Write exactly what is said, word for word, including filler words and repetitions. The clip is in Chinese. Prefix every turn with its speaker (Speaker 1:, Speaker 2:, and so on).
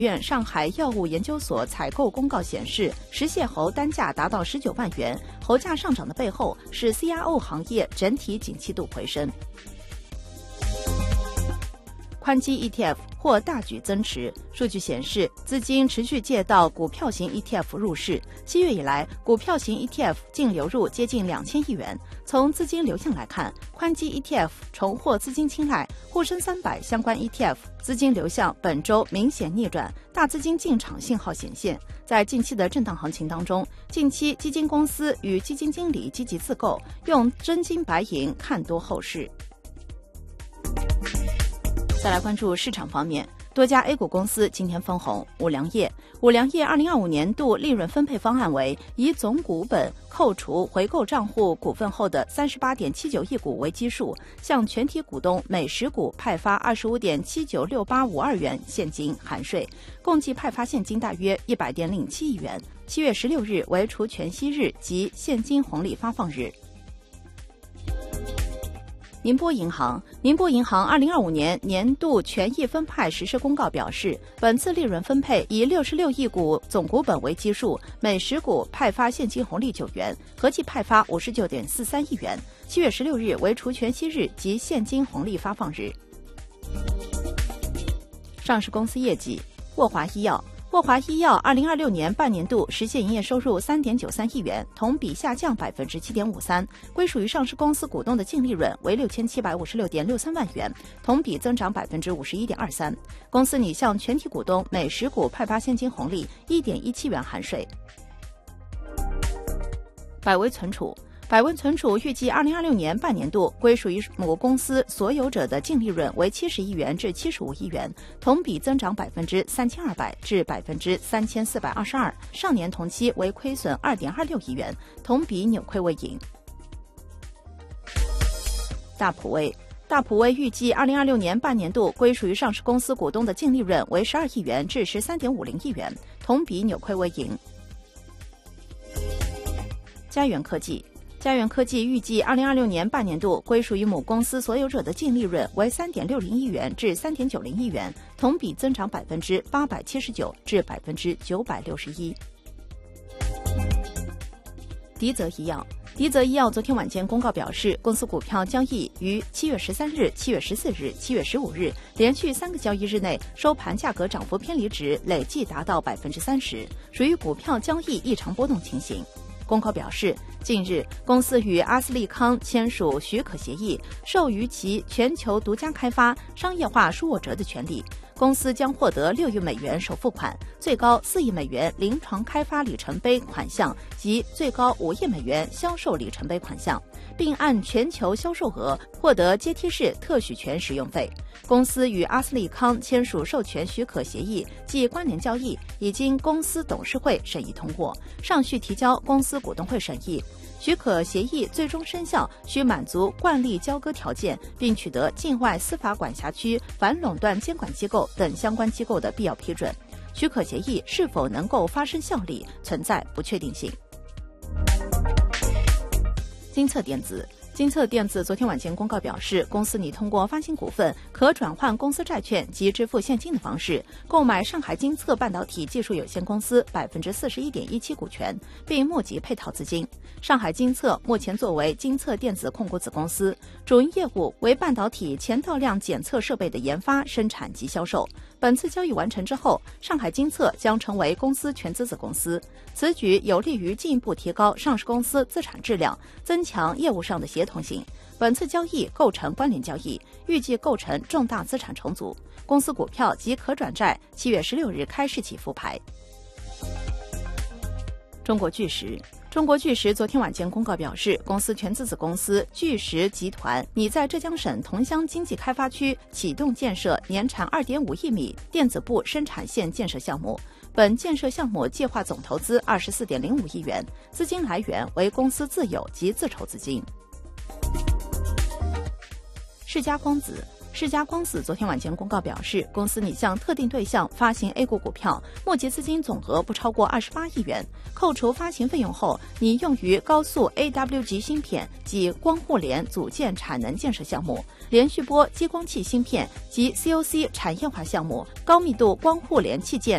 Speaker 1: 院上海药物研究所采购公告显示，食蟹猴单价达到十九万元，猴价上涨的背后是 C R O 行业整体景气度回升。宽基 E T F 或大举增持，数据显示，资金持续借道股票型 E T F 入市。七月以来，股票型 E T F 净流入接近两千亿元。从资金流向来看，宽基 E T F 重获资金青睐，沪深三百相关 E T F 资金流向本周明显逆转，大资金进场信号显现。在近期的震荡行情当中，近期基金公司与基金经理积极自购，用真金白银看多后市。再来关注市场方面，多家 A 股公司今天分红。五粮液，五粮液二零二五年度利润分配方案为以总股本扣除回购账户股份后的三十八点七九亿股为基数，向全体股东每十股派发二十五点七九六八五二元现金含税，共计派发现金大约一百点零七亿元。七月十六日为除权息日及现金红利发放日。宁波银行，宁波银行二零二五年年度权益分派实施公告表示，本次利润分配以六十六亿股总股本为基数，每十股派发现金红利九元，合计派发五十九点四三亿元。七月十六日为除权息日及现金红利发放日。上市公司业绩，沃华医药。沃华医药二零二六年半年度实现营业收入三点九三亿元，同比下降百分之七点五三，归属于上市公司股东的净利润为六千七百五十六点六三万元，同比增长百分之五十一点二三。公司拟向全体股东每十股派发现金红利一点一七元含税。百威存储。百威存储预计二零二六年半年度归属于母公司所有者的净利润为七十亿元至七十五亿元，同比增长百分之三千二百至百分之三千四百二十二，上年同期为亏损二点二六亿元，同比扭亏为盈。大普威。大普威预计二零二六年半年度归属于上市公司股东的净利润为十二亿元至十三点五零亿元，同比扭亏为盈。佳源科技。佳源科技预计二零二六年半年度归属于母公司所有者的净利润为三点六零亿元至三点九零亿元，同比增长百分之八百七十九至百分之九百六十一。迪泽医药。迪泽医药昨天晚间公告表示，公司股票交易于七月十三日、七月十四日、七月十五日连续三个交易日内收盘价格涨幅偏离值累计达到百分之三十，属于股票交易异常波动情形。公告表示，近日公司与阿斯利康签署许可协议，授予其全球独家开发、商业化舒沃哲的权利。公司将获得六亿美元首付款，最高四亿美元临床开发里程碑款项及最高五亿美元销售里程碑款项，并按全球销售额获得阶梯式特许权使用费。公司与阿斯利康签署授权许可协议及关联交易，已经公司董事会审议通过，尚需提交公司股东会审议。许可协议最终生效需满足惯例交割条件，并取得境外司法管辖区反垄断监管机构等相关机构的必要批准。许可协议是否能够发生效力，存在不确定性。金策电子。金策电子昨天晚间公告表示，公司拟通过发行股份、可转换公司债券及支付现金的方式，购买上海金策半导体技术有限公司百分之四十一点一七股权，并募集配套资金。上海金策目前作为金策电子控股子公司，主营业务为半导体前道量检测设备的研发、生产及销售。本次交易完成之后，上海金策将成为公司全资子公司。此举有利于进一步提高上市公司资产质量，增强业务上的协同性。本次交易构成关联交易，预计构成重大资产重组。公司股票及可转债七月十六日开市起复牌。中国巨石。中国巨石昨天晚间公告表示，公司全资子公司巨石集团拟在浙江省桐乡经济开发区启动建设年产 二点五亿米电子部生产线建设项目。本建设项目计划总投资 二十四点零五亿元，资金来源为公司自有及自筹资金。世嘉光子。 世嘉光子昨天晚间公告表示，公司拟向特定对象发行 A 股股票，募集资金总额不超过二十八亿元，扣除发行费用后，拟用于高速 A W 级芯片及光互联组件产能建设项目、连续波激光器芯片及 C O C 产业化项目、高密度光互联器件